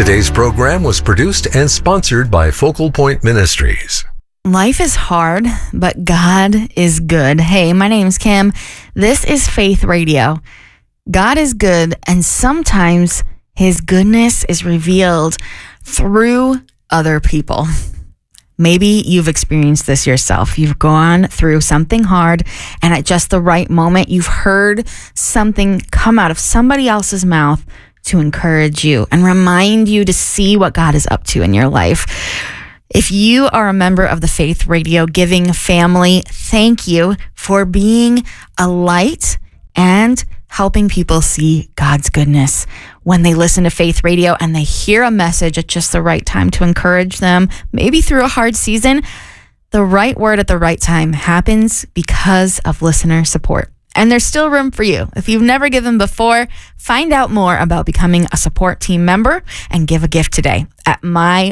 Today's program was produced and sponsored by Focal Point Ministries. Life is hard, but God is good. Hey, my name's Kim. This is Faith Radio. God is good, and sometimes His goodness is revealed through other people. Maybe you've experienced this yourself. You've gone through something hard, and at just the right moment, you've heard something come out of somebody else's mouth to encourage you and remind you to see what God is up to in your life. If you are a member of the Faith Radio Giving family, thank you for being a light and helping people see God's goodness when they listen to Faith Radio and they hear a message at just the right time to encourage them, maybe through a hard season. The right word at the right time happens because of listener support. And there's still room for you. If you've never given before, find out more about becoming a support team member and give a gift today at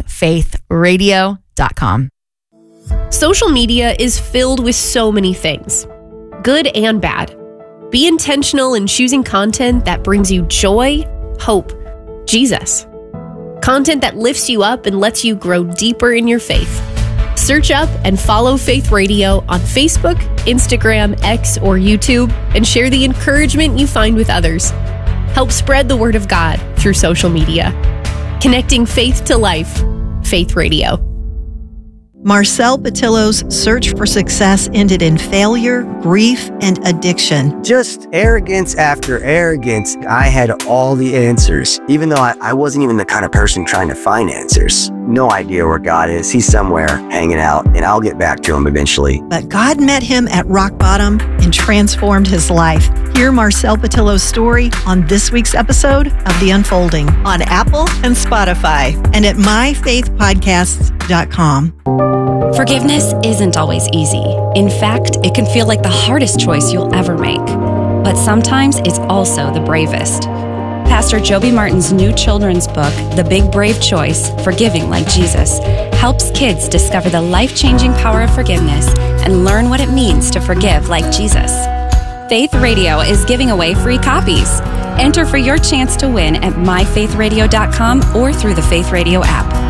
myfaithradio.com. Social media is filled with so many things, good and bad. Be intentional in choosing content that brings you joy, hope, Jesus. Content that lifts you up and lets you grow deeper in your faith. Search up and follow Faith Radio on Facebook, Instagram, X, or YouTube, and share the encouragement you find with others. Help spread the word of God through social media. Connecting faith to life. Faith Radio. Marcel Patillo's search for success ended in failure, grief, and addiction. Just arrogance after arrogance. I had all the answers, even though I wasn't even the kind of person trying to find answers. No idea where God is. He's somewhere hanging out, and I'll get back to him eventually. But God met him at rock bottom and transformed his life. Hear Marcel Patillo's story on this week's episode of The Unfolding on Apple and Spotify and at myfaithpodcasts.com. Forgiveness isn't always easy. In fact, it can feel like the hardest choice you'll ever make. But sometimes it's also the bravest. Pastor Joby Martin's new children's book, The Big Brave Choice, Forgiving Like Jesus, helps kids discover the life-changing power of forgiveness and learn what it means to forgive like Jesus. Faith Radio is giving away free copies. Enter for your chance to win at myfaithradio.com or through the Faith Radio app.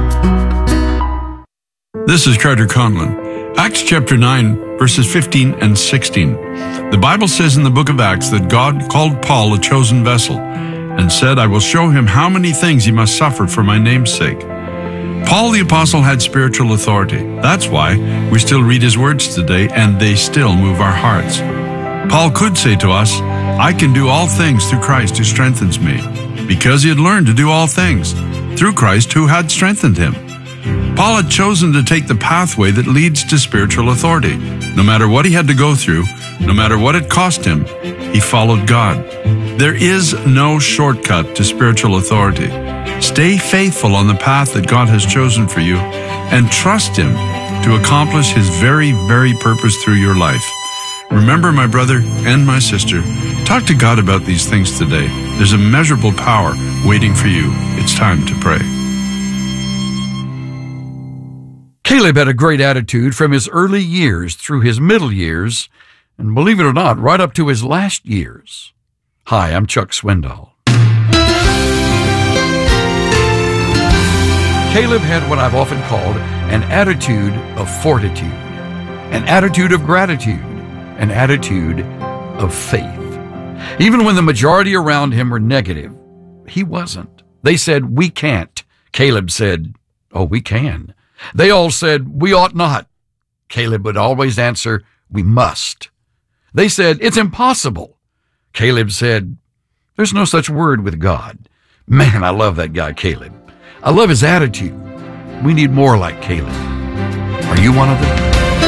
This is Carter Conlon. Acts chapter 9, verses 15 and 16. The Bible says in the book of Acts that God called Paul a chosen vessel and said, I will show him how many things he must suffer for my name's sake. Paul the apostle had spiritual authority. That's why we still read his words today, and they still move our hearts. Paul could say to us, I can do all things through Christ who strengthens me, because he had learned to do all things through Christ who had strengthened him. Paul had chosen to take the pathway that leads to spiritual authority. No matter what he had to go through, no matter what it cost him, he followed God. There is no shortcut to spiritual authority. Stay faithful on the path that God has chosen for you and trust Him to accomplish His very, very purpose through your life. Remember, my brother and my sister, talk to God about these things today. There's immeasurable power waiting for you. It's time to pray. Caleb had a great attitude from his early years through his middle years, and believe it or not, right up to his last years. Hi, I'm Chuck Swindoll. Caleb had what I've often called an attitude of fortitude, an attitude of gratitude, an attitude of faith. Even when the majority around him were negative, he wasn't. They said, we can't. Caleb said, oh, we can. They all said, we ought not. Caleb would always answer, we must. They said, it's impossible. Caleb said, there's no such word with God. Man, I love that guy, Caleb. I love his attitude. We need more like Caleb. Are you one of them?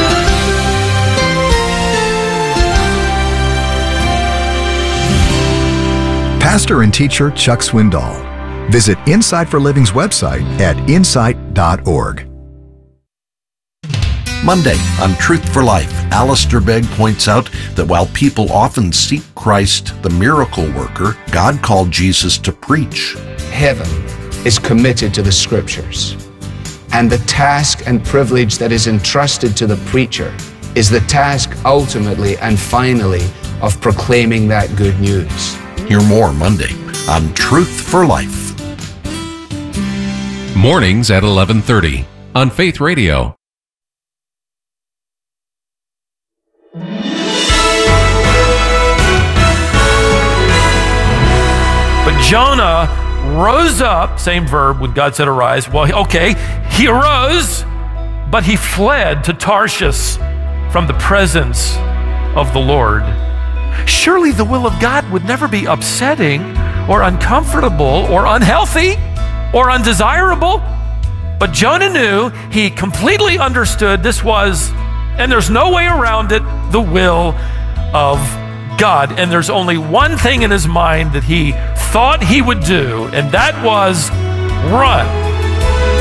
Pastor and teacher Chuck Swindoll. Visit Insight for Living's website at insight.org. Monday on Truth for Life, Alistair Begg points out that while people often seek Christ, the miracle worker, God called Jesus to preach. Heaven is committed to the Scriptures, and the task and privilege that is entrusted to the preacher is the task ultimately and finally of proclaiming that good news. Hear more Monday on Truth for Life. Mornings at 11:30 on Faith Radio. But Jonah rose up, same verb when God said arise. Well, okay, he arose, but he fled to Tarshish from the presence of the Lord. Surely the will of God would never be upsetting or uncomfortable or unhealthy or undesirable. But Jonah knew, he completely understood this was, and there's no way around it, the will of God. And there's only one thing in his mind that he thought he would do, and that was run.